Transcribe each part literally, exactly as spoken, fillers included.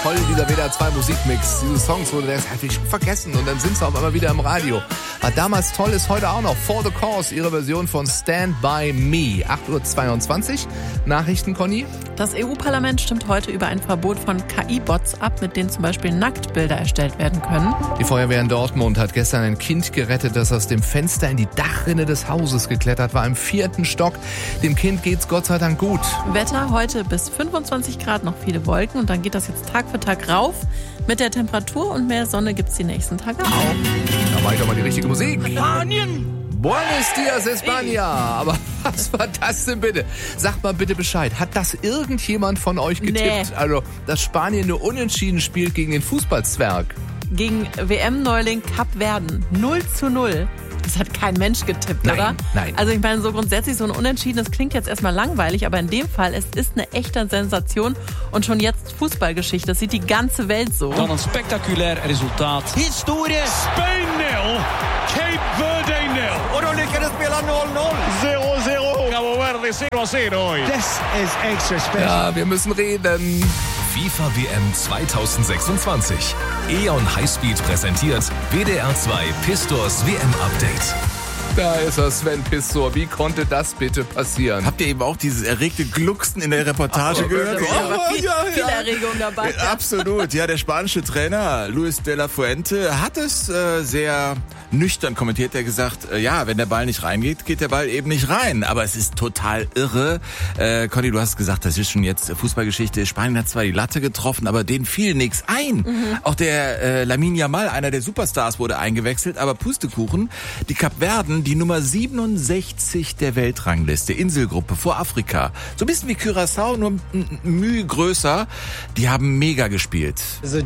toll, dieser W D R zwei Musikmix. Diese Songs wurde das hatte ich schon vergessen und dann sind sie auf einmal wieder im Radio. War damals toll, ist heute auch noch. For the Cause, ihre Version von Stand By Me. acht Uhr zweiundzwanzig. Nachrichten, Conny? Das E U-Parlament stimmt heute über ein Verbot von K I-Bots ab, mit denen zum Beispiel Nacktbilder erstellt werden können. Die Feuerwehr in Dortmund hat gestern ein Kind gerettet, das aus dem Fenster in die Dachrinne des Hauses geklettert war, im vierten Stock. Dem Kind geht's Gott sei Dank gut. Wetter heute bis fünfundzwanzig Grad, noch viele Wolken und dann geht das jetzt Tag für Tag rauf. Mit der Temperatur und mehr Sonne gibt's die nächsten Tage auch. Da mache ich doch mal die richtige Musik. Spanien! Buenos dias, España. Aber was war das denn bitte? Sagt mal bitte Bescheid. Hat das irgendjemand von euch getippt? Nee. Also, dass Spanien nur unentschieden spielt gegen den Fußballzwerg. Gegen W M-Neuling Kapverden. null zu null. Das hat kein Mensch getippt, Nein, oder? nein. Also ich meine, so grundsätzlich so ein Unentschieden, das klingt jetzt erstmal langweilig, aber in dem Fall, es ist eine echte Sensation und schon jetzt Fußballgeschichte. Das sieht die ganze Welt so. Dan een spectaculair resultaat. Historisch! Spain nil, Cape Verde nil. Och de lyckades spela noll noll! zero zero, Cabo Verde zero a zero hoy. This is extra special. Ja, wir müssen reden. FIFA W M zweitausendsechsundzwanzig. E O N Highspeed präsentiert W D R zwei Pistors W M-Update. Da ist er, Sven Pistor. Wie konnte das bitte passieren? Habt ihr eben auch dieses erregte Glucksen in der Reportage Oh, gehört? wirklich? Da war Oh, viel, ja, viel ja. Erregung dabei. Äh, Absolut, ja, der spanische Trainer Luis de la Fuente hat es äh, sehr nüchtern kommentiert. Er hat gesagt, äh, ja, wenn der Ball nicht reingeht, geht der Ball eben nicht rein. Aber es ist total irre. Äh, Conny, du hast gesagt, das ist schon jetzt Fußballgeschichte. Spanien hat zwar die Latte getroffen, aber denen fiel nichts ein. Mhm. Auch der äh, Lamine Yamal, einer der Superstars, wurde eingewechselt. Aber Pustekuchen, die Kapverden, die Nummer siebenundsechzig der Weltrangliste, Inselgruppe vor Afrika. So ein bisschen wie Curaçao, nur ein Mühe größer. Die haben mega gespielt.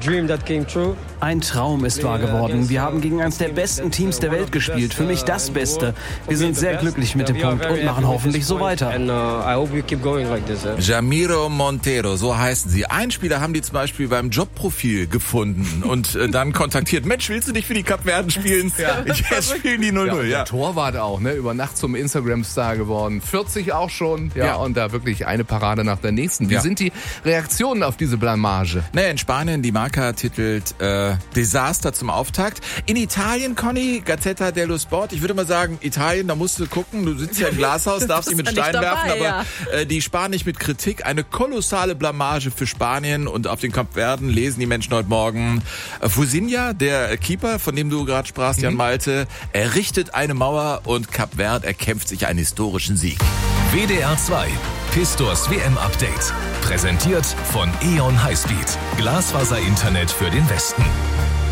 Ein Traum ist wahr geworden. Wir haben gegen eines der besten Teams der Welt gespielt. Für mich das Beste. Wir sind sehr glücklich mit dem Punkt und machen hoffentlich so weiter. Jamiro Montero, so heißen sie. Einen Spieler haben die zum Beispiel beim Jobprofil gefunden und äh, dann kontaktiert. Mensch, willst du nicht für die Kapverden spielen? Ja. Jetzt spielen die null Ja, null, und ja. der Torwart auch, ne? Über Nacht zum Instagram-Star geworden. vierzig auch schon. Ja, Ja. und da wirklich eine Parade nach der nächsten. Wie Ja. sind die Reaktionen auf diese Blamage? Naja, in Spanien, die Marca titelt äh, Desaster zum Auftakt. In Italien, Conny, Gazzetta dello Sport. Ich würde mal sagen, Italien, da musst du gucken. Du sitzt ja im Glashaus, darfst dich mit bist ja Steinen nicht werfen, dabei, aber ja. äh, die sparen nicht mit Kritik. Eine kolossale Blamage für Spanien und auf den Kapverden lesen die Menschen heute Morgen. Äh, Fusinha, der Keeper, von dem du gerade sprachst, Jan Malte, errichtet eine Mauer und Kapverd erkämpft sich einen historischen Sieg. W D R zwei Pistors W M-Update. Präsentiert von E O N Highspeed. Glasfaser-Internet für den Westen.